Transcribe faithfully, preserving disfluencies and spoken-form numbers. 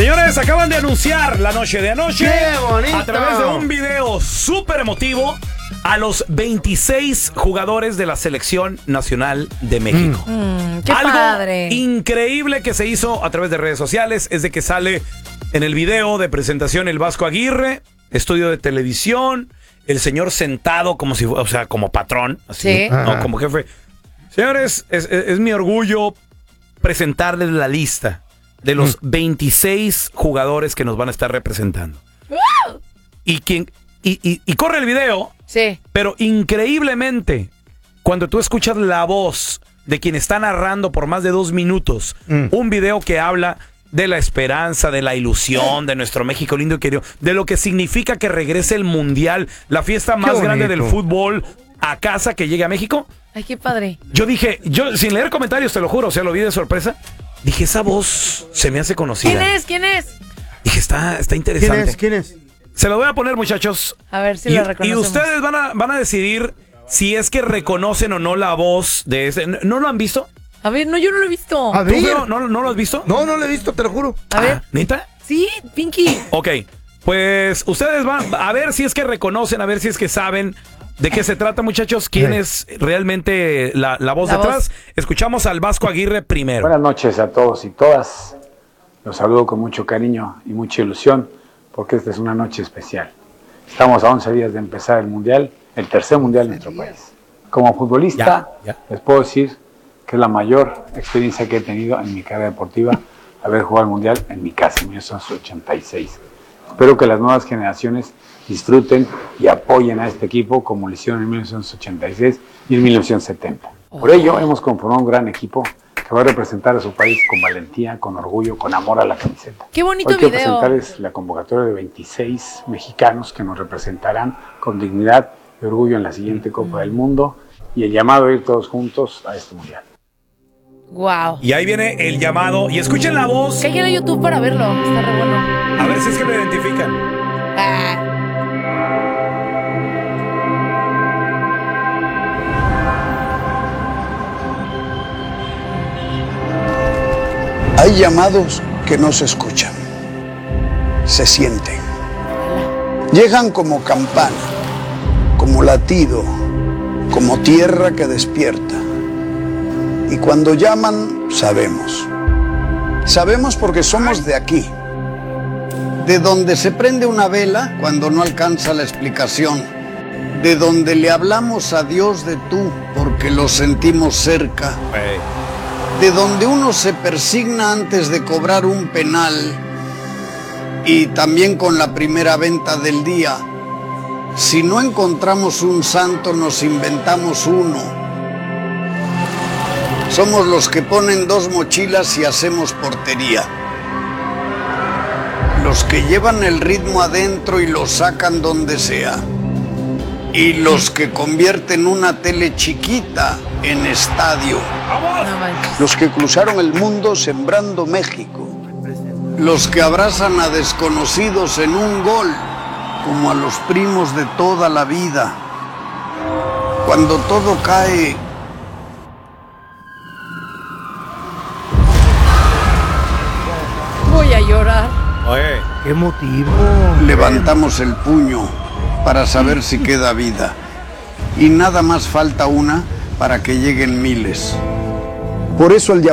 Señores, acaban de anunciar la noche de anoche, ¡qué bonito!, a través de un video súper emotivo, a los veintiséis jugadores de la Selección Nacional de México. Mm, ¡Qué Algo padre! increíble que se hizo a través de redes sociales es de que sale en el video de presentación el Vasco Aguirre, estudio de televisión, el señor sentado como si, o sea, como patrón, así, Sí. no, como jefe. Señores, es, es, es mi orgullo presentarles la lista de los veintiséis jugadores que nos van a estar representando. ¡Wow! Y quien y, y, y corre el video, Sí. pero increíblemente, cuando tú escuchas la voz de quien está narrando por más de dos minutos, Mm. un video que habla de la esperanza, de la ilusión, de nuestro México lindo y querido, de lo que significa que regrese el Mundial, la fiesta más bonito. grande del fútbol a casa que llegue a México. Ay, qué padre. Yo dije, yo sin leer comentarios, te lo juro, o sea, lo vi de sorpresa. Dije, esa voz se me hace conocida. ¿Quién es? ¿Quién es? Dije, está, está ¿Quién interesante. es? ¿Quién es? Se lo voy a poner, muchachos. A ver si y, lo y reconocemos. ustedes van a, van a decidir si es que reconocen o no la voz de ese. ¿No lo han visto? A ver, no, yo no lo he visto. A ¿Tú, ver. Feo, ¿No, ¿No lo has visto? No, no lo he visto, te lo juro. A ver. Ah, ¿neta? Sí, Pinky. Ok, pues ustedes van a ver si es que reconocen, a ver si es que saben de qué se trata, muchachos. ¿Quién Sí. es realmente la, la voz La detrás? voz. Escuchamos al Vasco Aguirre primero. Buenas noches a todos y todas. Los saludo con mucho cariño y mucha ilusión porque esta es una noche especial. Estamos a once días de empezar el Mundial, el tercer Mundial de nuestro país. Como futbolista, Ya, ya. les puedo decir que es la mayor experiencia que he tenido en mi carrera deportiva haber jugado el Mundial en mi casa en mil novecientos ochenta y seis. Espero que las nuevas generaciones disfruten y apoyen a este equipo como lo hicieron en mil novecientos ochenta y seis y en mil novecientos setenta. Por ello, hemos conformado un gran equipo que va a representar a su país con valentía, con orgullo, con amor a la camiseta. Qué bonito Hoy quiero video. presentarles la convocatoria de veintiséis mexicanos que nos representarán con dignidad y orgullo en la siguiente Copa del Mundo y el llamado a ir todos juntos a este Mundial. Wow. Y ahí viene el llamado. Y escuchen la voz. Caigan a YouTube para verlo. Está re bueno. A ver si es que lo identifican. Ah. Hay llamados que no se escuchan, se sienten. Llegan como campana, como latido, como tierra que despierta. Y cuando llaman, sabemos. Sabemos porque somos de aquí. De donde se prende una vela cuando no alcanza la explicación. De donde le hablamos a Dios de tú porque lo sentimos cerca. Hey. De donde uno se persigna antes de cobrar un penal y también con la primera venta del día. Si no encontramos un santo, nos inventamos uno. Somos los que ponen dos mochilas y hacemos portería. Los que llevan el ritmo adentro y lo sacan donde sea. Y los que convierten una tele chiquita en estadio. No manches. Los que cruzaron el mundo sembrando México. Los que abrazan a desconocidos en un gol, como a los primos de toda la vida. Cuando todo cae, Voy a llorar. Oye. ¿Qué motivo? levantamos el puño para saber si queda vida. Y nada más falta una para que lleguen miles. Por eso el